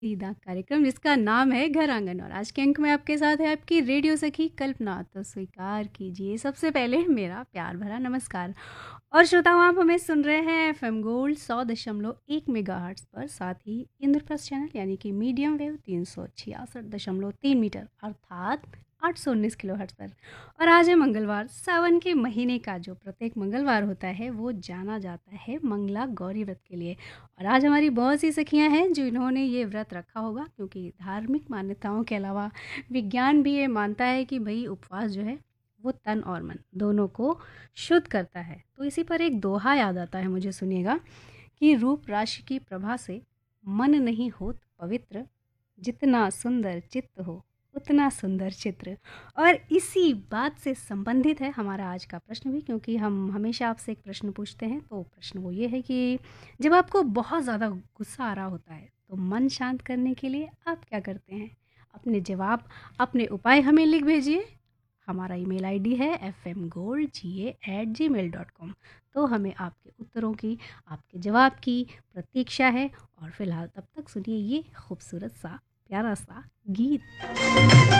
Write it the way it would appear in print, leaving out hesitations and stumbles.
सीधा कार्यक्रम जिसका नाम है घर आंगन और आज के अंक में आपके साथ है आपकी रेडियो सखी कल्पना। तो स्वीकार कीजिए सबसे पहले मेरा प्यार भरा नमस्कार। और श्रोताओं, आप हमें सुन रहे हैं एफएम गोल्ड 100.1 मेगाहर्ट्ज़ पर, साथ ही इंद्रप्रस्थ चैनल यानी कि मीडियम वेव 366.3 मीटर अर्थात 819 किलोहर्ट्ज़ पर। और आज है मंगलवार। सावन के महीने का जो प्रत्येक मंगलवार होता है वो जाना जाता है मंगला गौरी व्रत के लिए। और आज हमारी बहुत सी सखियां हैं जिन्होंने ये व्रत रखा होगा, क्योंकि धार्मिक मान्यताओं के अलावा विज्ञान भी ये मानता है कि भाई उपवास जो है वो तन और मन दोनों को शुद्ध करता है। तो इसी पर एक दोहा याद आता है मुझे, सुनिएगा कि रूप राशि की प्रभा से मन नहीं होत पवित्र, जितना सुंदर चित्त हो उतना सुंदर चित्र। और इसी बात से संबंधित है हमारा आज का प्रश्न भी, क्योंकि हम हमेशा आपसे एक प्रश्न पूछते हैं। तो प्रश्न वो ये है कि जब आपको बहुत ज़्यादा गुस्सा आ रहा होता है तो मन शांत करने के लिए आप क्या करते हैं? अपने जवाब, अपने उपाय हमें लिख भेजिए। हमारा ईमेल आईडी है fmgoldga@gmail.com। तो हमें आपके उत्तरों की, आपके जवाब की प्रतीक्षा है। और फिलहाल तब तक सुनिए ये खूबसूरत सा प्यारा सा गीत।